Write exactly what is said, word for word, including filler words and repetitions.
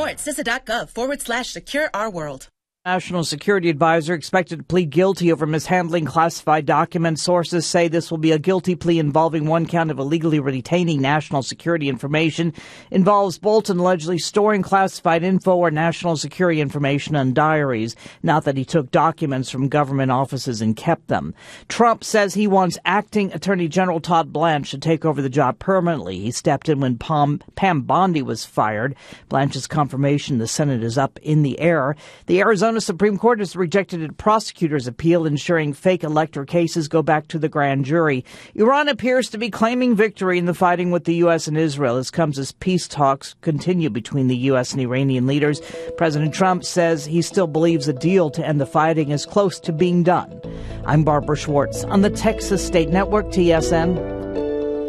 more at C I S A dot gov forward slash secure our world. National Security Advisor expected to plead guilty over mishandling classified documents. Sources say this will be a guilty plea involving one count of illegally retaining national security information. Involves Bolton allegedly storing classified info or national security information on diaries. Not that he took documents from government offices and kept them. Trump says he wants acting Attorney General Todd Blanche to take over the job permanently. He stepped in when Pam, Pam Bondi was fired. Blanche's confirmation the Senate is up in the air. The Arizona Supreme Court has rejected a prosecutor's appeal ensuring fake elector cases go back to the grand jury. Iran appears to be claiming victory in the fighting with the U S and Israel. This comes as peace talks continue between the U S and Iranian leaders. President Trump says he still believes a deal to end the fighting is close to being done. I'm Barbara Schwartz on the Texas State Network, T S N.